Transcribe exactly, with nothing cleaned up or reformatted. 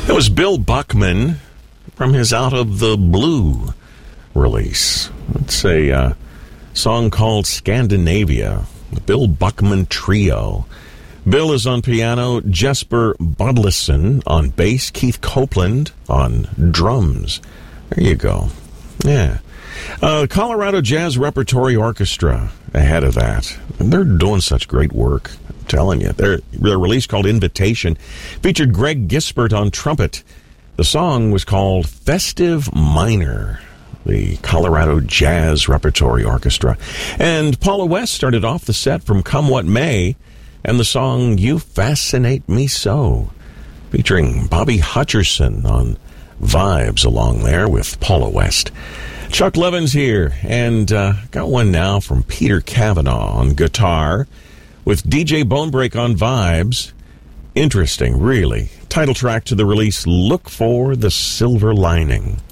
That was Bill Buckman from his Out of the Blue release. It's a uh, song called Scandinavia, the Bill Buckman Trio. Bill is on piano, Jesper Bodlison on bass, Keith Copeland on drums. There you go. Yeah. Uh, Colorado Jazz Repertory Orchestra ahead of that. And they're doing such great work. I'm telling you. Their, their release called Invitation featured Greg Gispert on trumpet. The song was called Festive Minor, the Colorado Jazz Repertory Orchestra. And Paula West started off the set from Come What May and the song You Fascinate Me So, featuring Bobby Hutcherson on vibes along there with Paula West. Chuck Levin's here, and uh, got one now from Peter Cavanaugh on guitar with D J Bonebreak on vibes. Interesting, really. Title track to the release, Look for the Silver Lining.